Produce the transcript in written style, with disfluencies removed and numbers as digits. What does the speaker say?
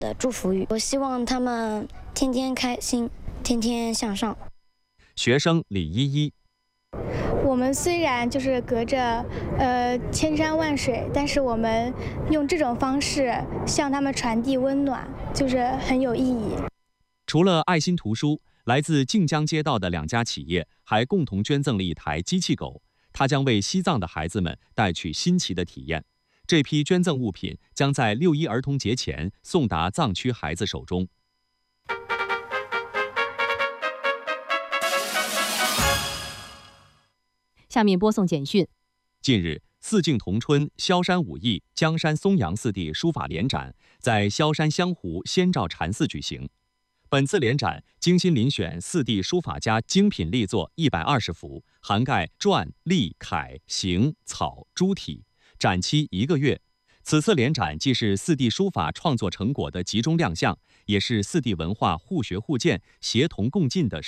的祝福语。我希望他们天天开心，天天向上。 学生李依依。 我们虽然就是隔着千山万水，但是我们用这种方式向他们传递温暖，就是很有意义。 除了爱心图书，来自晋江街道的2家企业还共同捐赠了一台机器狗，它将为西藏的孩子们带去新奇的体验。这批捐赠物品将在6·1儿童节前送达藏区孩子手中。 下面播送简讯。 近日，四境同春、萧山武义、江山松阳4地书法联展在萧山香湖仙照禅寺举行。本次联展精心遴选4地书法家精品力作120幅，涵盖篆、隶、楷、行、草、诸体，展期1个月。此次联展既是4地书法创作成果的集中亮相，也是4地文化互学互鉴、协同共进的